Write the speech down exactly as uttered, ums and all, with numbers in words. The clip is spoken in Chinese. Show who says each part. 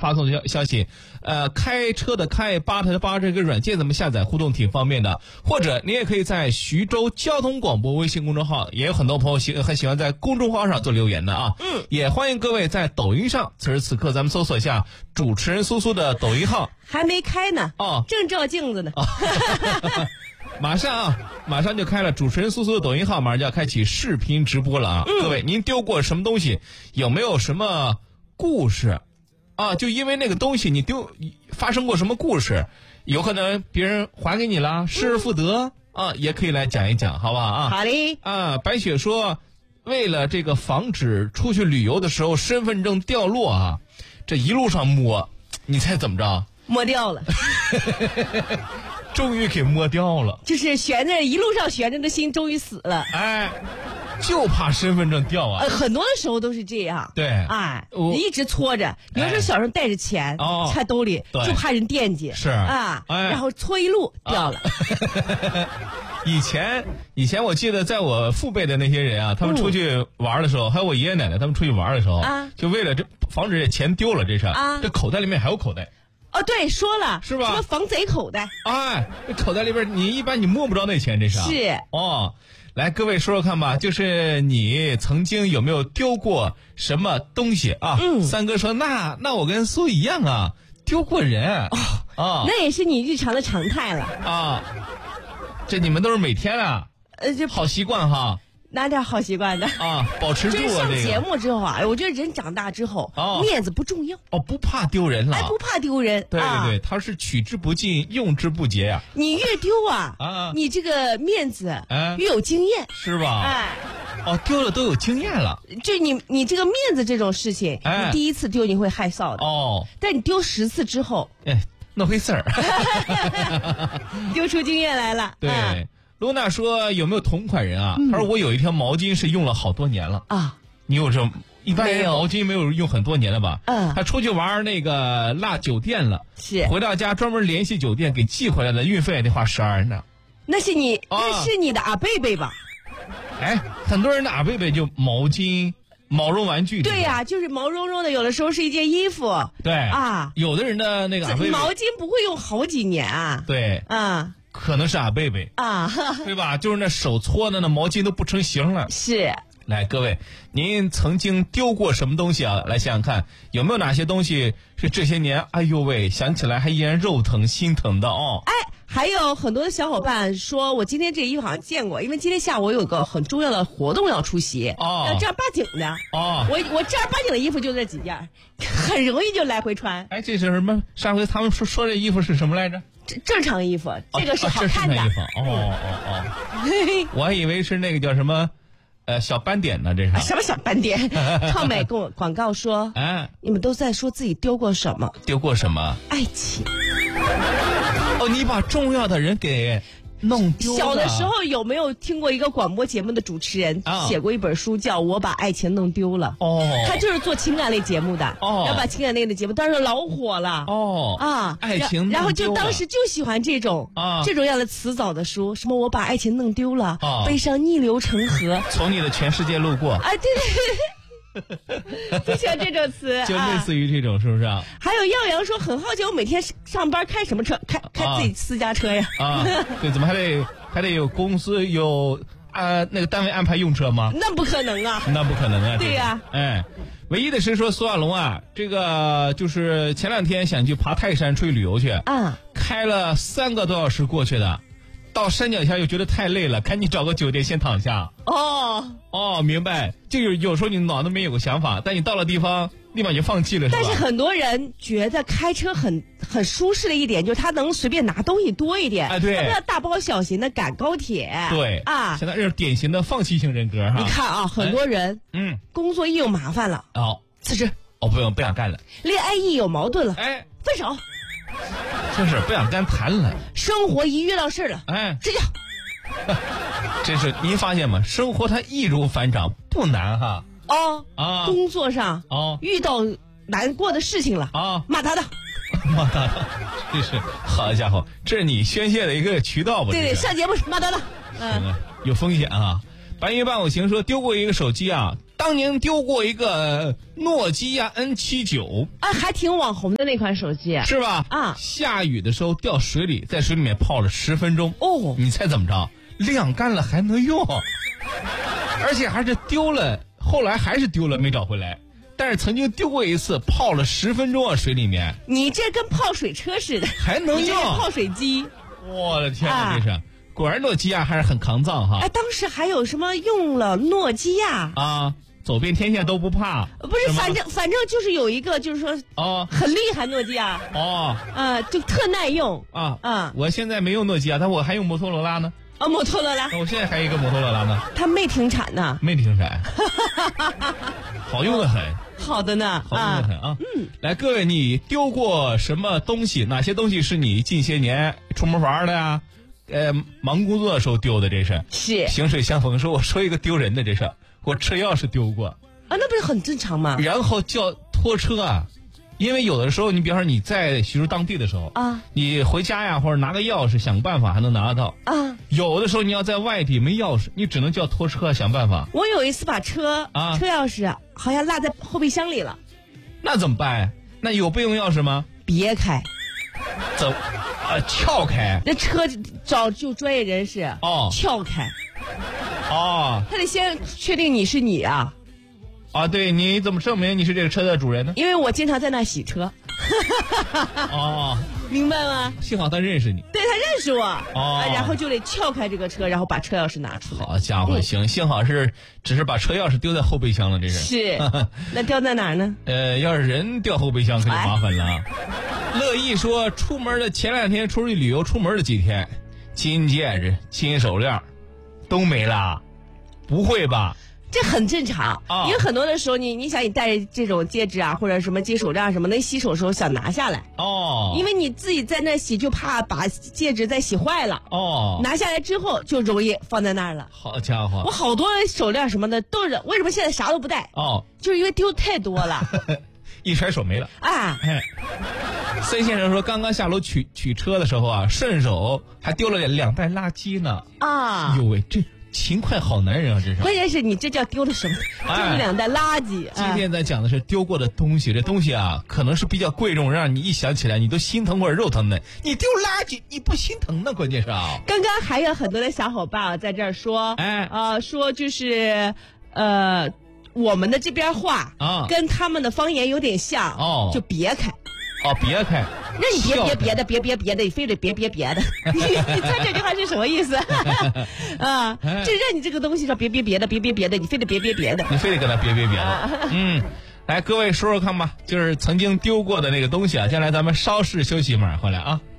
Speaker 1: 发送消消息，呃，开车的开，八台的八，这个软件怎么下载，互动挺方便的。或者你也可以在徐州交通广播微信公众号，也有很多朋友喜很喜欢在公众号上做留言的啊。
Speaker 2: 嗯，
Speaker 1: 也欢迎各位在抖音上，此时此刻咱们搜索一下主持人苏苏的抖音号。
Speaker 2: 还没开呢，
Speaker 1: 哦，
Speaker 2: 正照镜子呢。哦
Speaker 1: 马上啊，马上就开了主持人苏苏的抖音号，马上就要开启视频直播了啊！嗯、各位，您丢过什么东西？有没有什么故事啊？就因为那个东西你丢，发生过什么故事？有可能别人还给你了，失而复得、嗯、啊，也可以来讲一讲，好不好啊？
Speaker 2: 好嘞。
Speaker 1: 啊，白雪说，为了这个防止出去旅游的时候身份证掉落啊，这一路上摸，你猜怎么着？
Speaker 2: 摸掉了。
Speaker 1: 终于给摸掉了，
Speaker 2: 就是悬着一路上悬着的心终于死了。
Speaker 1: 哎，就怕身份证掉啊！
Speaker 2: 呃，很多的时候都是这样。
Speaker 1: 对，
Speaker 2: 哎，你一直搓着。比如说小时候带着钱
Speaker 1: 哦，
Speaker 2: 揣兜里，就怕人惦记。
Speaker 1: 是
Speaker 2: 啊，
Speaker 1: 哎、
Speaker 2: 然后搓一路掉了。
Speaker 1: 啊、以前以前我记得，在我父辈的那些人啊，他们出去玩的时候，嗯、还有我爷爷奶奶他们出去玩的时候，啊，就为了这防止钱丢了这事儿，啊，这口袋里面还有口袋。
Speaker 2: 哦，对，说了
Speaker 1: 是吧？
Speaker 2: 什么防贼口袋？
Speaker 1: 哎，这口袋里边你一般你摸不着那钱，这是
Speaker 2: 是
Speaker 1: 哦。来，各位说说看吧，就是你曾经有没有丢过什么东西啊？嗯，三哥说那那我跟苏一样啊，丢过人
Speaker 2: 哦啊，那也是你日常的常态了
Speaker 1: 啊。这你们都是每天啊，
Speaker 2: 呃，这
Speaker 1: 好习惯哈。
Speaker 2: 哪点好习惯的
Speaker 1: 啊？保持住啊！这个
Speaker 2: 上节目之后啊，我觉得人长大之后，哦、面子不重要
Speaker 1: 哦，不怕丢人了，
Speaker 2: 哎，不怕丢人。
Speaker 1: 对对对，他、啊、是取之不尽，用之不竭呀、啊。
Speaker 2: 你越丢啊，啊，你这个面子越有经验，
Speaker 1: 是吧？
Speaker 2: 哎，
Speaker 1: 哦，丢了都有经验了。
Speaker 2: 就你你这个面子这种事情，哎、你第一次丢你会害臊的哦，但你丢十次之后，
Speaker 1: 哎，那回事儿，
Speaker 2: 丢出经验来了。
Speaker 1: 对。啊露娜说：“有没有同款人啊？”嗯、他说：“我有一条毛巾是用了好多年了啊。”你有什么？一般人毛巾没有用很多年了吧？嗯。他出去玩那个落酒店了，
Speaker 2: 是
Speaker 1: 回到家专门联系酒店给寄回来的，运费得花十二呢。
Speaker 2: 那是你，啊、那是你的阿贝贝吧？
Speaker 1: 哎，很多人的阿贝贝就毛巾、毛绒玩具。
Speaker 2: 对呀、啊，就是毛茸茸的，有的时候是一件衣服。
Speaker 1: 对啊，有的人的那个阿贝贝
Speaker 2: 毛巾不会用好几年啊。
Speaker 1: 对啊。可能是阿贝贝
Speaker 2: 啊，
Speaker 1: 对吧？就是那手搓的那毛巾都不成形了。
Speaker 2: 是，
Speaker 1: 来，各位，您曾经丢过什么东西啊？来想想看，有没有哪些东西是这些年，哎呦喂，想起来还依然肉疼心疼的哦？
Speaker 2: 哎，还有很多的小伙伴说，我今天这衣服好像见过，因为今天下午我有个很重要的活动要出席，哦，要正儿八经的哦。我我正儿八经的衣服就这几件，很容易就来回穿。
Speaker 1: 哎，这是什么？上回他们说说这衣服是什么来着？
Speaker 2: 正常衣服，这个是好看的。
Speaker 1: 哦，哦哦哦，我还以为是那个叫什么，呃，小斑点呢？这是、
Speaker 2: 啊、什么小斑点？创美跟我广告说，哎，你们都在说自己丢过什么？
Speaker 1: 丢过什么？
Speaker 2: 爱情。
Speaker 1: 哦，你把重要的人给弄丢了。
Speaker 2: 小的时候有没有听过一个广播节目的主持人、啊、写过一本书叫《我把爱情弄丢了》？哦，他就是做情感类节目的，哦，然后把情感类的节目当时老火了。哦啊，
Speaker 1: 爱情弄丢了，
Speaker 2: 然后就当时就喜欢这种啊这种样的词藻的书，什么我把爱情弄丢了，啊、悲伤逆流成河，
Speaker 1: 从你的全世界路过。
Speaker 2: 啊，对对对。就喜欢这种词，
Speaker 1: 就类似于这种，是不是啊？
Speaker 2: 还有耀阳说很好奇，我每天上班开什么车？开开自己私家车呀？
Speaker 1: 啊，对，怎么还得还得有公司有啊那个单位安排用车吗？
Speaker 2: 那不可能啊！
Speaker 1: 那不可能啊！
Speaker 2: 对呀、
Speaker 1: 啊，哎，唯一的是说苏亚龙啊，这个就是前两天想去爬泰山出去旅游去啊，开了三个多小时过去的。到山脚下又觉得太累了，赶紧找个酒店先躺下。哦哦，明白。就有有时候你脑子里面有个想法，但你到了地方立马就放弃了，是吧？
Speaker 2: 但是很多人觉得开车很很舒适的一点，就是他能随便拿东西多一点。
Speaker 1: 哎，对，
Speaker 2: 他不要大包小型的赶高铁。
Speaker 1: 对啊，现在这是典型的放弃型人格哈。
Speaker 2: 你看啊，很多人嗯，工作一有麻烦了，
Speaker 1: 哦，
Speaker 2: 辞职，
Speaker 1: 哦，不用不想干了。
Speaker 2: 恋爱一有矛盾了，
Speaker 1: 哎，
Speaker 2: 分手。
Speaker 1: 真是不想干谈了，
Speaker 2: 生活一遇到事了，哎，睡觉。
Speaker 1: 真是您发现吗？生活它易如反掌，不难哈。
Speaker 2: 哦啊，工作上哦遇到难过的事情了啊，骂他的，
Speaker 1: 骂他的，这是好家伙，这是你宣泄的一个渠道吧？
Speaker 2: 对对，上节目骂他的，
Speaker 1: 嗯，有风险啊。白云伴我行说丢过一个手机啊，当当年丢过一个诺基亚 N 七十九，
Speaker 2: 啊，还挺网红的那款手机，
Speaker 1: 是吧？
Speaker 2: 啊，
Speaker 1: 下雨的时候掉水里，在水里面泡了十分钟。
Speaker 2: 哦，
Speaker 1: 你猜怎么着？晾干了还能用，而且还是丢了，后来还是丢了，没找回来。但是曾经丢过一次，泡了十分钟啊，水里面。
Speaker 2: 你这跟泡水车似的，
Speaker 1: 还能用
Speaker 2: 泡水机。
Speaker 1: 我的天哪，这是、啊、果然诺基亚还是很抗造哈。
Speaker 2: 哎，当时还有什么用了诺基亚
Speaker 1: 啊，走遍天下都不怕。
Speaker 2: 不是，反正反正就是有一个，就是说哦，很厉害诺基亚哦，啊，就特耐用
Speaker 1: 啊啊！我现在没用诺基亚，但我还用摩托罗拉呢。
Speaker 2: 啊，摩托罗拉，
Speaker 1: 我现在还有一个摩托罗拉呢。
Speaker 2: 它没停产呢，
Speaker 1: 没停产，好用的很。
Speaker 2: 好的呢，
Speaker 1: 好用的很啊。嗯，来，各位，你丢过什么东西？哪些东西是你近些年出门玩的呀？呃，忙工作的时候丢的，这是
Speaker 2: 是
Speaker 1: 萍水相逢。说我说一个丢人的，这是我车钥匙丢过啊，
Speaker 2: 那不是很正常吗？
Speaker 1: 然后叫拖车啊。因为有的时候，你比方说你在徐州当地的时候啊，你回家呀，或者拿个钥匙，想个办法还能拿得到啊。有的时候你要在外地没钥匙，你只能叫拖车想办法。
Speaker 2: 我有一次把车啊车钥匙好像落在后备箱里了，
Speaker 1: 那怎么办？那有备用钥匙吗？
Speaker 2: 别开，
Speaker 1: 怎啊撬开？
Speaker 2: 那车找就专业人士哦，撬开哦，他得先确定你是你啊。
Speaker 1: 啊，对，你怎么证明你是这个车的主人呢？
Speaker 2: 因为我经常在那洗车。
Speaker 1: 哦，
Speaker 2: 明白吗？
Speaker 1: 幸好他认识你，
Speaker 2: 对，他认识我，哦，然后就得撬开这个车，然后把车钥匙拿出来。
Speaker 1: 好家伙，行，幸好是只是把车钥匙丢在后备箱了，这是。
Speaker 2: 是，那掉在哪儿呢？
Speaker 1: 呃，要是人掉后备箱可就麻烦了啊。乐意说，出门的前两天出去旅游，出门的几天，金戒指、金手链都没了，不会吧？
Speaker 2: 这很正常，哦，因为很多的时候你，你你想你戴这种戒指啊，或者什么金手链什么，那洗手的时候想拿下来哦，因为你自己在那洗，就怕把戒指再洗坏了哦，拿下来之后就容易放在那儿了。
Speaker 1: 好家伙，
Speaker 2: 我好多手链什么的都是，为什么现在啥都不戴？哦，就是因为丢太多了，
Speaker 1: 一甩手没了啊。哎，孙先生说，刚刚下楼取取车的时候啊，顺手还丢了两袋垃圾呢啊！哟喂，这。勤快好男人啊，这是。
Speaker 2: 关键是你这叫丢了什么？丢两袋垃圾。
Speaker 1: 今天咱讲的是丢过的东西，这东西啊，可能是比较贵重，让你一想起来你都心疼或者肉疼的。你丢垃圾，你不心疼呢？关键是啊。
Speaker 2: 刚刚还有很多的小伙伴在这儿说，哎，呃，说就是，呃，我们的这边话啊，跟他们的方言有点像哦，就别开。
Speaker 1: 哦，别开！
Speaker 2: 那你别别别的，别别别的，你非得别别别的，你你猜这句话是什么意思？啊，就让你这个东西说别别别的，别别别的，你非得别别别的，
Speaker 1: 你非得跟他别别别的。嗯，来，各位说说看吧，就是曾经丢过的那个东西啊。接下来咱们稍事休息，马上回来啊。